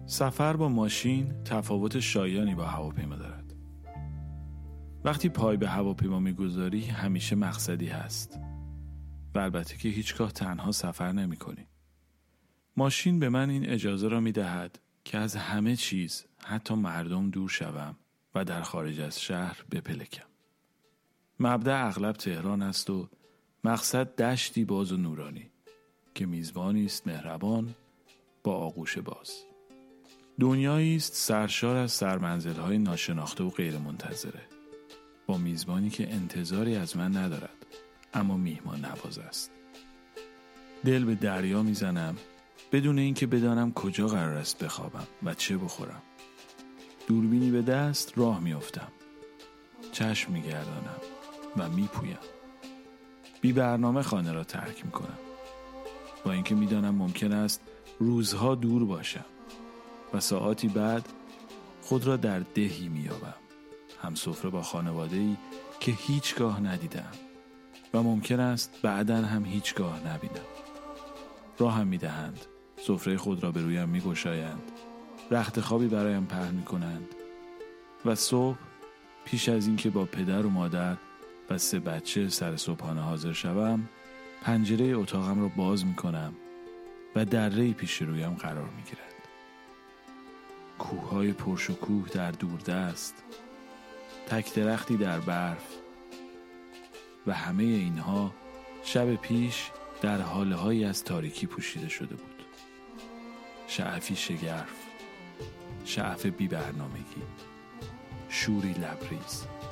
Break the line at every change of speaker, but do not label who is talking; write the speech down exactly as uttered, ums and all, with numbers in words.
سفر با ماشین تفاوت شایانی با هواپیما دارد. وقتی پای به هواپیما میگذاری همیشه مقصدی هست و البته که هیچگاه تنها سفر نمی کنی. ماشین به من این اجازه را می دهد که از همه چیز حتی مردم دور شوم و در خارج از شهر بپلکم. مبدأ اغلب تهران است و مقصد دشتی باز و نورانی که میزبانی است مهربان با آغوش باز. دنیایی است سرشار از سرمنزل‌های ناشناخته و غیر منتظره، با میزبانی که انتظاری از من ندارد اما میهمان نواز است. دل به دریا میزنم بدون اینکه بدانم کجا قرار است بخوابم و چه بخورم. دوربینی به دست راه میافتم، چشم میگردانم و میپویم. بی برنامه خانه را ترک میکنم، با اینکه میدانم ممکن است روزها دور باشم و ساعاتی بعد خود را در دهی میابم، هم سفره با خانواده‌ای که هیچگاه ندیدم و ممکن است بعداً هم هیچگاه نبینم. راه هم میدهند، سفره خود را به رویم میگشایند، رخت خوابی برایم پهن میکنند و صبح پیش از اینکه با پدر و مادر و سه بچه سر صبحانه حاضر شوم، پنجره اتاقم را باز میکنم و دره‌ای پیش رویم قرار میگیرد. کوههای پرشکوه در دوردست، تک درختی در برف و همه اینها شب پیش در حالهایی از تاریکی پوشیده شده بود. شعفی شگرف، شعف بی برنامگی، شوری لبریز.